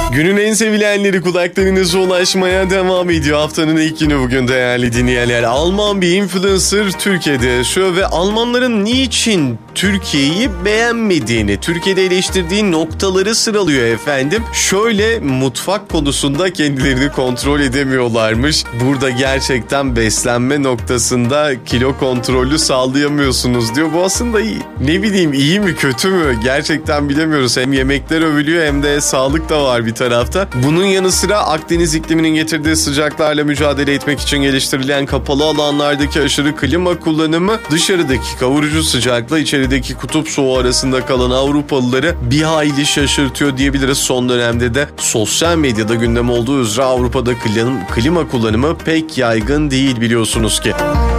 Günün en sevilenleri kulaklarınıza ulaşmaya devam ediyor. Haftanın ilk günü bugün değerli dinleyenler. Alman bir influencer Türkiye'de yaşıyor ve Almanların niçin Türkiye'yi beğenmediğini, Türkiye'de eleştirdiği noktaları sıralıyor efendim. Şöyle, mutfak konusunda kendilerini kontrol edemiyorlarmış. Burada gerçekten beslenme noktasında kilo kontrolü sağlayamıyorsunuz diyor. Bu aslında ne bileyim, iyi mi kötü mü gerçekten bilemiyoruz. Hem yemekler övülüyor hem de sağlık da var bir tarafta. Bunun yanı sıra Akdeniz ikliminin getirdiği sıcaklarla mücadele etmek için geliştirilen kapalı alanlardaki aşırı klima kullanımı dışarıdaki kavurucu sıcakla içerideki kutup soğuğu arasında kalan Avrupalıları bir hayli şaşırtıyor diyebiliriz. Son dönemde de sosyal medyada gündem olduğu üzere Avrupa'da klima kullanımı pek yaygın değil biliyorsunuz ki.